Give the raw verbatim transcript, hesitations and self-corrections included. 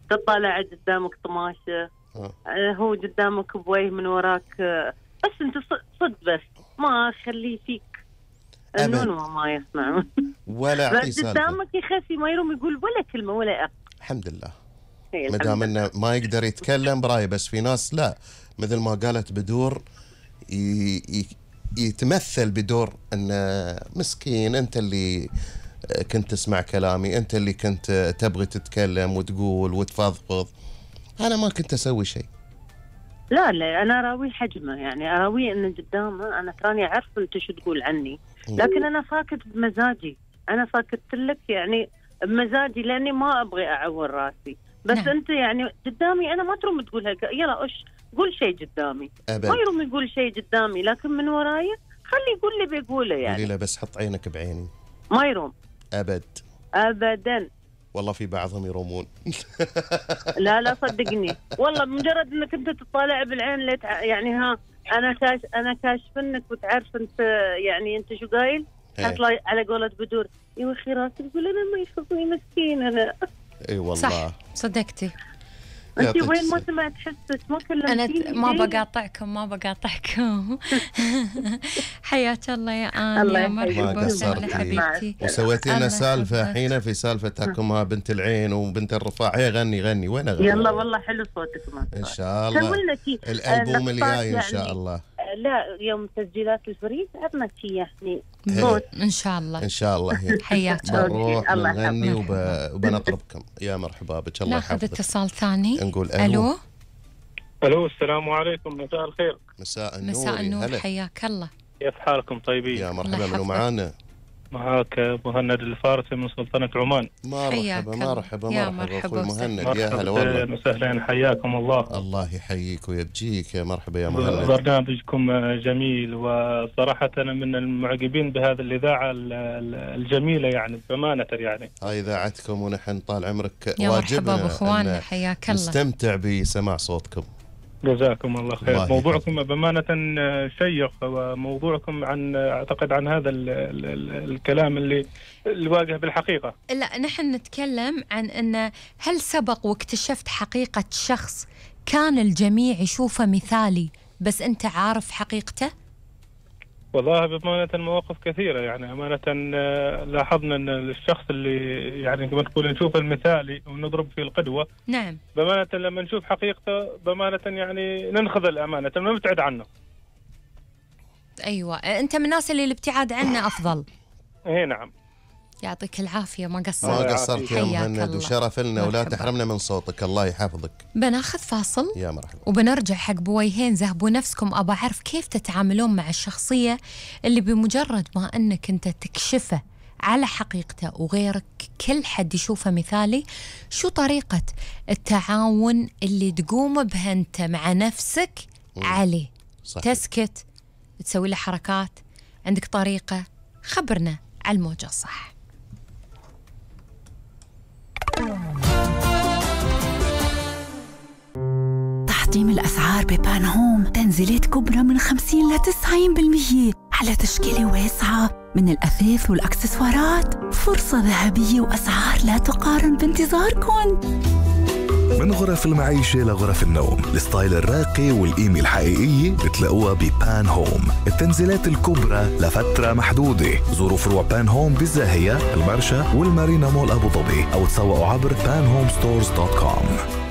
تطالع قدامك طماشه، آه. هو قدامك بويه من وراك، بس انت صد بس ما خليه فيك النون وما يسمع ولا اعطيه سالفه قدامك يخفي ما يروم يقول ولا كلمه ولا أق. الحمد لله ما دام انه ما يقدر يتكلم برايه. بس في ناس لا، مثل ما قالت بدور يتمثل بدور انه مسكين، انت اللي كنت تسمع كلامي، انت اللي كنت تبغي تتكلم وتقول وتفضفض، انا ما كنت اسوي شيء. لا لا انا اراوي حجمه، يعني اراوي ان قدامه انا تراني اعرف انت شو تقول عني، لكن انا فاكت بمزاجي، انا فاكت لك يعني بمزاجي لاني ما ابغي اعور راسي، بس نعم. انت يعني قدامي انا ما تروم تقول هيك، يلا اش قول شيء قدامي أبد. ما يروم يقول شيء قدامي، لكن من وراي خلي يقول لي بيقوله يعني. قولي له بس حط عينك بعيني. ما يروم ابد ابدا. والله في بعضهم يرومون. لا لا صدقني والله مجرد انك انت تطالع بالعين ليت يعني ها انا كاش انا كاشفنك وتعرف انت يعني انت شو قايل، اطلع على قولة بدور يا اخي راسي تقول انا ما يخصني مسكين انا. اي والله صح صدقتي. انت وين ما سمعت حسك ما كلمتيني. انا ما بقاطعكم ما بقاطعكم. حياك الله يا آن. الله يا مرحبا وسهلا حبيبتي. وسويتي لنا سالفه حين في سالفه تحكمها بنت العين وبنت الرفاع. هي غني غني وين اغني. يلا والله حلو صوتك ما ان شاء الله. الالبوم اللي جاي ان شاء الله. لا يوم تسجيلات الفريق عطنا شي يعني صوت ان شاء الله. ان شاء الله. حياك نروح نغني وب... وبنطربكم. يا مرحبا بك الله يحفظك. ناخذ اتصال ثاني. نقول الو. الو. الو السلام عليكم. مساء الخير. مساء النور. مساء النور. حياك الله. كيف حالكم طيبين؟ يا مرحبا. منو معانا؟ معاك مهند الفارسي من سلطنة عمان. مرحبا مرحبا مرحبا اخوي مهند. يا هلا والله وسهلا حياكم الله. الله يحييك ويبجيك. يا مرحبا يا مهند. برنامجكم جميل وصراحة أنا من المعجبين بهذه الإذاعة الجميلة يعني بأمانة يعني. هاي إذاعتكم ونحن طال عمرك يا مرحبا بإخواننا. حياك الله. نستمتع بسماع صوتكم. جزاكم الله خير. الله موضوعكم بأمانة شيق، وموضوعكم عن أعتقد عن هذا ال ال الكلام اللي اللي واجه بالحقيقة. لا نحن نتكلم عن أن هل سبق واكتشفت حقيقة شخص كان الجميع يشوفه مثالي بس أنت عارف حقيقته؟ والله بأمانة مواقف كثيرة يعني. أمانة لاحظنا أن الشخص اللي يعني كما تقول نشوف المثالي ونضرب فيه القدوة. نعم. بأمانة لما نشوف حقيقته بأمانة يعني ننخذل أمانة ونبتعد عنه. أيوة أنت من الناس اللي الابتعاد عنه أفضل. إيه نعم. يعطيك العافية. ما قصرت. ما قصرت يا مهند وشرف لنا ولا تحرمنا من صوتك. الله يحفظك. بناخذ فاصل يا مرحبا وبنرجع حق بويهين. ذهبوا نفسكم. أبى أعرف كيف تتعاملون مع الشخصية اللي بمجرد ما أنك أنت تكشفه على حقيقته وغيرك كل حد يشوفه مثالي، شو طريقة التعاون اللي تقوم بها أنت مع نفسك م. عليه؟ صحيح. تسكت، تسوي له حركات، عندك طريقة؟ خبرنا على الموجة الصح. تحطيم الأسعار ببان هوم، تنزيلات كبرى من خمسين لتسعين بالمية على تشكيلة واسعة من الأثاث والأكسسوارات. فرصة ذهبية وأسعار لا تقارن بانتظاركم. من غرف المعيشة لغرف النوم، الستايل الراقي والقيمة الحقيقية بتلاقوها ببان هوم. التنزيلات الكبرى لفترة محدودة. زوروا فروع بان هوم بالزاهية، المرشا والمارينا مول أبو ظبي، أو تسوقوا عبر بان هوم ستورز دوت كوم.